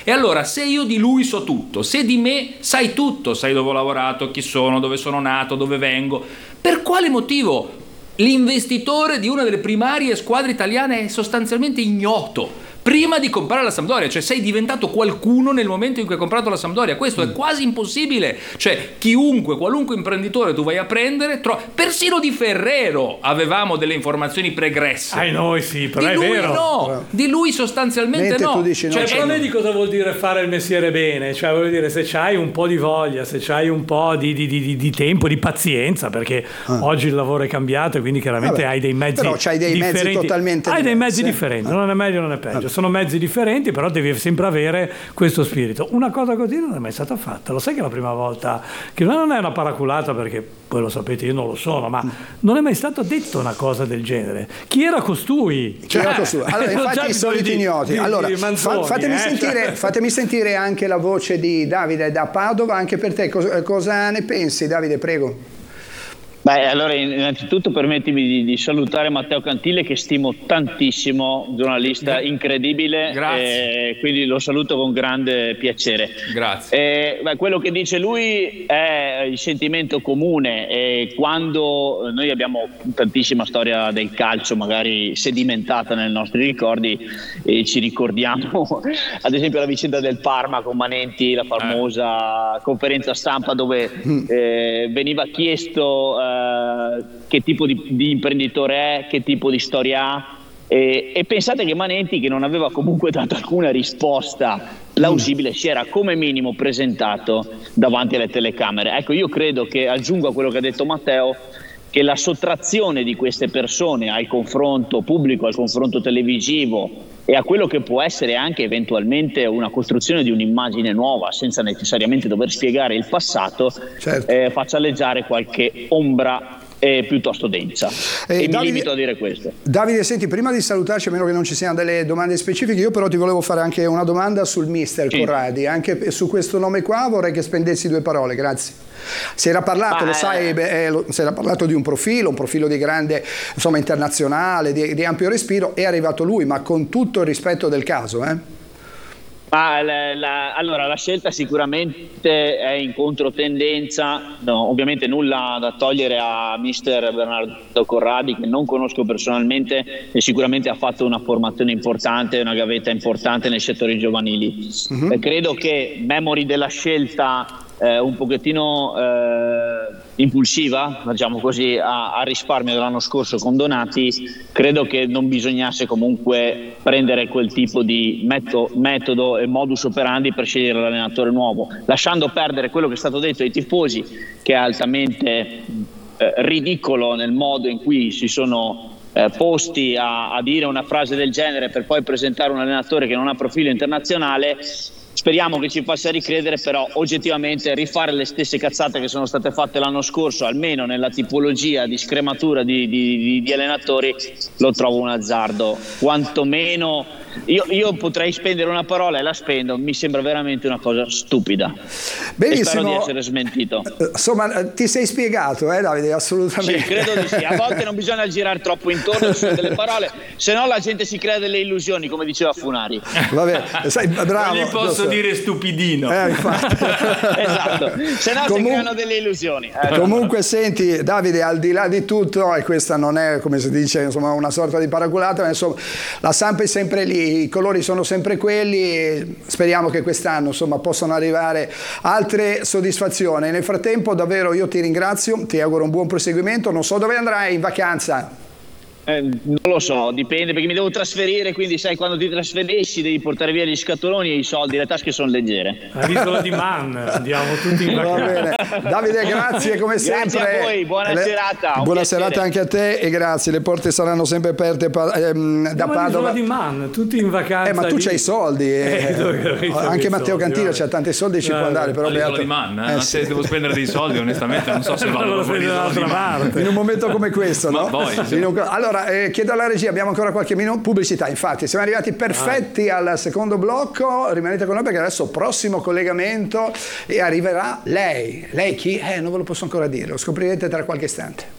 E allora, se io di lui so tutto, se di me sai tutto, sai dove ho lavorato, chi sono, dove sono nato, dove vengo, per quale motivo l'investitore di una delle primarie squadre italiane è sostanzialmente ignoto prima di comprare la Sampdoria? Cioè sei diventato qualcuno nel momento in cui hai comprato la Sampdoria. Questo è quasi impossibile. Cioè qualunque imprenditore tu vai a prendere, persino di Ferrero avevamo delle informazioni pregresse. Noi sì, però di è lui vero. No, di lui sostanzialmente mentre no. Tu dici cioè, però vedi cosa vuol dire fare il mestiere bene? Cioè, vuol dire, se c'hai un po' di voglia, se c'hai un po' di tempo, di pazienza, perché oggi il lavoro è cambiato e quindi chiaramente hai dei mezzi però c'hai dei differenti. mezzi totalmente hai dei mezzi diversi. differenti, non è meglio, non è peggio. Sono mezzi differenti, però devi sempre avere questo spirito. Una cosa così non è mai stata fatta. Lo sai che la prima volta, che non è una paraculata, perché poi lo sapete, io non lo sono, ma non è mai stato detto una cosa del genere. Chi era costui? Allora, infatti i soliti ignoti. Allora, fatemi sentire anche la voce di Davide da Padova, anche per te. Cosa ne pensi, Davide, prego? Allora innanzitutto permettimi di salutare Matteo Cantile, che stimo tantissimo, giornalista incredibile. Grazie. Quindi lo saluto con grande piacere. Grazie. Quello che dice lui è il sentimento comune, e quando noi abbiamo tantissima storia del calcio magari sedimentata nei nostri ricordi, e ci ricordiamo ad esempio la vicenda del Parma con Manenti, la famosa conferenza stampa dove veniva chiesto che tipo di imprenditore è, che tipo di storia ha, e pensate che Manenti, che non aveva comunque dato alcuna risposta plausibile, si era come minimo presentato davanti alle telecamere. Ecco, io credo che, aggiungo a quello che ha detto Matteo, che la sottrazione di queste persone al confronto pubblico, al confronto televisivo e a quello che può essere anche eventualmente una costruzione di un'immagine nuova, senza necessariamente dover spiegare il passato, faccia alleggiare qualche ombra piuttosto densa. E mi limito a dire questo. Davide, senti, prima di salutarci, a meno che non ci siano delle domande specifiche, io però ti volevo fare anche una domanda sul mister Corradi. Anche su questo nome qua vorrei che spendessi due parole. Grazie. Si era parlato, lo sai, si era parlato di un profilo di grande, insomma, internazionale, di ampio respiro. È arrivato lui, ma con tutto il rispetto del caso, Allora, la scelta sicuramente è in controtendenza, ovviamente nulla da togliere a mister Bernardo Corradi, che non conosco personalmente e sicuramente ha fatto una formazione importante, una gavetta importante nei settori giovanili. Credo che memori della scelta un pochettino impulsiva, diciamo così, a risparmio dell'anno scorso con Donati, credo che non bisognasse comunque prendere quel tipo di metodo e modus operandi per scegliere l'allenatore nuovo, lasciando perdere quello che è stato detto ai tifosi, che è altamente ridicolo nel modo in cui si sono posti a dire una frase del genere per poi presentare un allenatore che non ha profilo internazionale. Speriamo che ci faccia ricredere, però oggettivamente rifare le stesse cazzate che sono state fatte l'anno scorso, almeno nella tipologia di scrematura di allenatori, lo trovo un azzardo. Quantomeno io potrei spendere una parola e la spendo, mi sembra veramente una cosa stupida. Benissimo. E spero di essere smentito. Insomma, ti sei spiegato, Davide, assolutamente. Sì, credo di sì. A volte non bisogna girare troppo intorno su delle parole, se no la gente si crea delle illusioni, come diceva Funari. Vabbè, sei bravo. Non gli posso dire stupidino. Infatti. Esatto, se no si creano delle illusioni. Comunque senti, Davide, al di là di tutto, e questa non è, come si dice, insomma, una sorta di paraculata, ma insomma la Samp è sempre lì, i colori sono sempre quelli, e speriamo che quest'anno, insomma, possano arrivare altre soddisfazioni. Nel frattempo davvero io ti ringrazio, ti auguro un buon proseguimento. Non so dove andrai in vacanza. Non lo so, dipende, perché mi devo trasferire, quindi sai, quando ti trasferisci devi portare via gli scatoloni e i soldi, le tasche sono leggere. All'isola di Man andiamo tutti in vacanza. Va bene. Davide, grazie come sempre. Grazie a voi, buona serata. Buona serata anche a te e grazie, le porte saranno sempre aperte da Padova. All'isola di Man, tutti in vacanza. Ma tu c'hai i soldi. Anche Matteo Cantile c'ha tanti soldi, ci può andare. Però all'isola di Man, se devo spendere dei soldi, onestamente non so se vado dall'altra parte. In un momento come questo, no? Allora, chiedo alla regia, abbiamo ancora qualche minuto, pubblicità, infatti siamo arrivati perfetti al secondo blocco, rimanete con noi perché adesso prossimo collegamento e arriverà lei chi? Non ve lo posso ancora dire, lo scoprirete tra qualche istante.